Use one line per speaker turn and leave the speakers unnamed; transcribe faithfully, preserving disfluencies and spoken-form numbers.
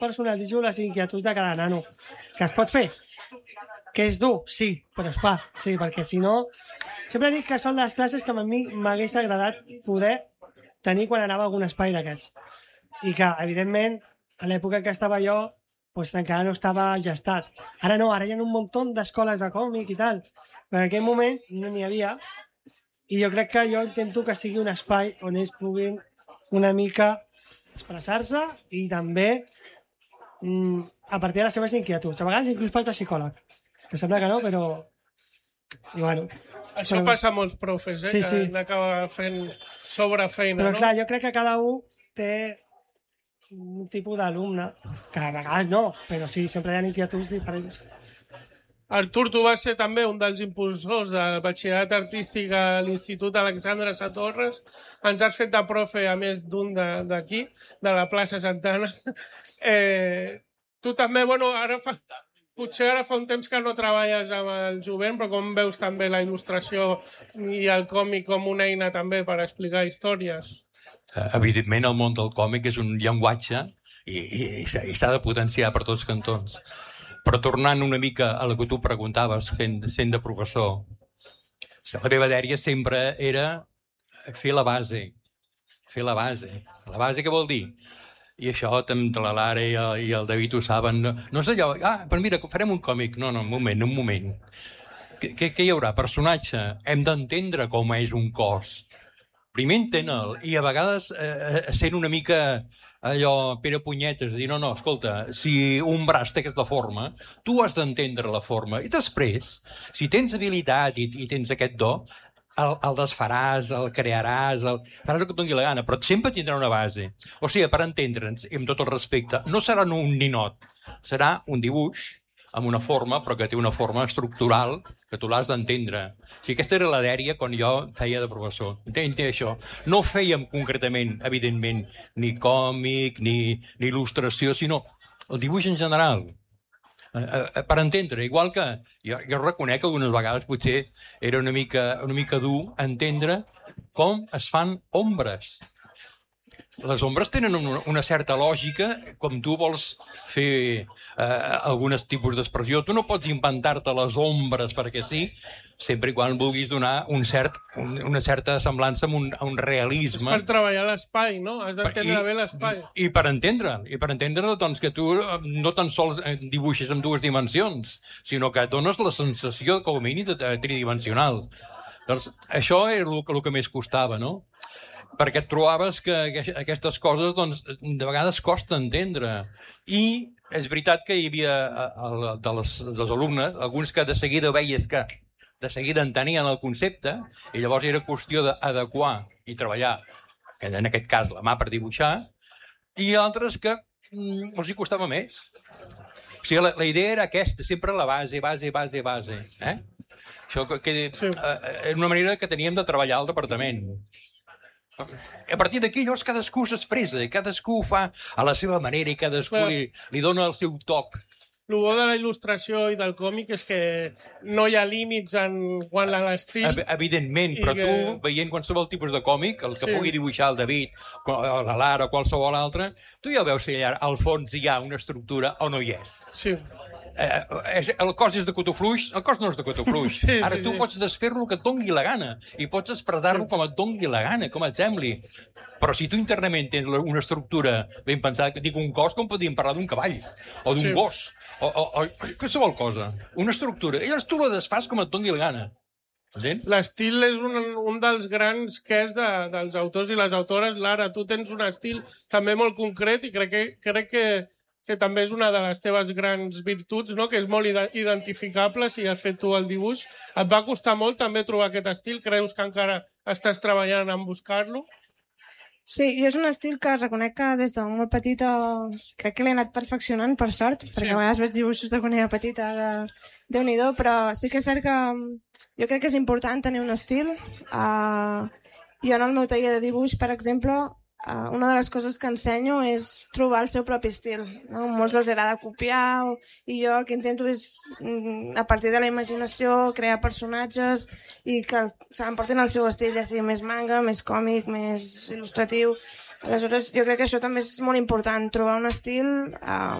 personalitzo les inquietuds de cada nano. Que es pot fer? Que és dur? Sí, però es fa. Sí, perquè si no... Sempre dic que són les classes que a mi m'hagués agradat poder tenir quan anava a algun espai d'aquests. I que, evidentment, a l'època que estava jo, pues, encara no estava gestat. Ara no, ara hi ha un munt d'escoles de còmic i tal. Però en aquell moment no n'hi havia. I jo crec que jo intento que sigui un espai on ells puguin una mica expressar-se i també mm, a partir de les seves inquietuds. A vegades inclús fas de psicòleg. Que sembla que no, però... I bueno...
Això
però...
passa a molts profes, eh?
Sí,
que
sí.
n'acaba fent sobrefeina,
però
no?
clar, jo crec que cada un té un tipus d'alumne, que a vegades no, però sí, sempre hi ha inquietuds diferents.
Artur, tu vas ser també un dels impulsors del batxillerat artístic a l'Institut Alexandre Satorres. Ens has fet de profe, a més d'un d'aquí, de la plaça Santana. Eh, tu també, bueno, ara fa... Potser ara fa un temps que no treballes amb el jovent, però com veus també la il·lustració i el còmic com una eina també per explicar històries?
Evidentment, el món del còmic és un llenguatge i, i, i s'ha de potenciar per tots cantons. Però tornant una mica a la que tu preguntaves, fent, sent de professor, la meva dèria sempre era fer la base. Fer la base. La base què vol dir? I això també la Lara i el, i el David ho saben. No, no és allò, ah, però mira, farem un còmic. No, no, un moment, un moment. Què, què hi haurà? Personatge. Hem d'entendre com és un cos. Primer entén-el, i a vegades eh, sent una mica allò, Pere Punyetes, dir, no, no, escolta, si un braç té aquesta forma, tu has d'entendre la forma. I després, si tens habilitat i, i tens aquest do, el, el desfaràs, el crearàs, el... faràs el que et doni la gana, però sempre tindrà una base. O sigui, per entendre'ns, i amb tot el respecte, no serà un ninot, serà un dibuix amb una forma, però que té una forma estructural que tu l'has d'entendre. O sigui, aquesta era la dèria quan jo feia de professor. Entén això. No fèiem concretament, evidentment, ni còmic, ni, ni il·lustració, sinó el dibuix en general. Per entendre, igual que jo, jo reconec que algunes vegades potser era una mica, una mica dur entendre com es fan ombres. Les ombres tenen una, una certa lògica, com tu vols fer eh, alguns tipus d'expressió. Tu no pots inventar-te les ombres perquè sí, sempre i quan vulguis donar un cert, un, una certa semblança amb un, a un realisme.
És per treballar l'espai, no? Has d'entendre bé l'espai.
I per entendre, i per entendre doncs, que tu no tan sols dibuixes en dues dimensions, sinó que dones la sensació com a mínim tridimensional. Doncs això era el, el que més costava, no? Perquè et trobaves que aquestes coses doncs, de vegades costa entendre. I és veritat que hi havia de les, dels alumnes alguns que de seguida veies que de seguida entenien el concepte i llavors era qüestió d'adequar i treballar, que en aquest cas la mà per dibuixar, i altres que mm, els hi costava més. O sigui, la, la idea era aquesta, sempre la base, base, base, base. Eh? Això que, que sí. eh, és una manera que teníem de treballar al departament. A partir d'aquí, llavors, cadascú s'expressa, cadascú ho fa a la seva manera i cadascú li, li dona el seu toc.
El bo de la il·lustració i del còmic és que no hi ha límits en quant a l'estil.
Evidentment, però que... tu, veient qualsevol tipus de còmic, el que sí. pugui dibuixar el David, la Lara o qualsevol altre, tu ja veus si al fons hi ha una estructura o no hi és.
Sí.
Eh, el cos és de cotó fluix, el cos no és de cotó fluix. Sí, Ara sí, tu sí. pots desfer-lo que et dongui la gana i pots expressar-lo sí. com et dongui la gana, com et sembli. Però si tu internament tens una estructura ben pensada, que dic un cos, com podríem parlar d'un cavall o d'un sí. gos o, o, o qualsevol cosa, una estructura, i llavors tu la desfas com et dongui la gana.
L'estil és un, un dels grans quers de, dels autors i les autores. Lara, tu tens un estil també molt concret i crec que, crec que que també és una de les teves grans virtuts, no? Que és molt identificable si has fet tu el dibuix. Et va costar molt també trobar aquest estil? Creus que encara estàs treballant en buscar-lo?
Sí, jo és un estil que reconec que des de molt petita crec que l'he anat perfeccionant, per sort, sí. perquè a vegades veig dibuixos de quan era petita de Déu-n'hi-do, però sí que és cert que jo crec que és important tenir un estil. Uh, jo en el meu taller de dibuix, per exemple, uh, una de les coses que ensenyo és trobar el seu propi estil, no? Molts els agrada copiar o, i jo el que intento és mm, a partir de la imaginació crear personatges i que s'emportin el seu estil, ja sigui més manga, més còmic, més il·lustratiu. Aleshores jo crec que això també és molt important, trobar un estil uh,